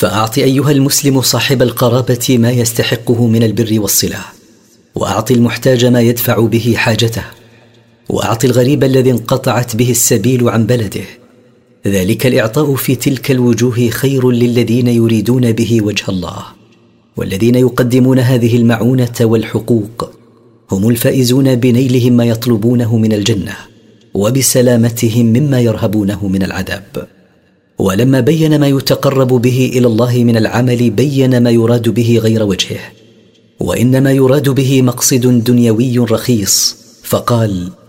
فأعط أيها المسلم صاحب القرابة ما يستحقه من البر والصلة، وأعط المحتاج ما يدفع به حاجته، وأعط الغريب الذي انقطعت به السبيل عن بلده. ذلك الإعطاء في تلك الوجوه خير للذين يريدون به وجه الله، والذين يقدمون هذه المعونة والحقوق هم الفائزون بنيلهم ما يطلبونه من الجنة وبسلامتهم مما يرهبونه من العذاب. ولما بين ما يتقرب به إلى الله من العمل بين ما يراد به غير وجهه، وإنما يراد به مقصد دنيوي رخيص، فقال: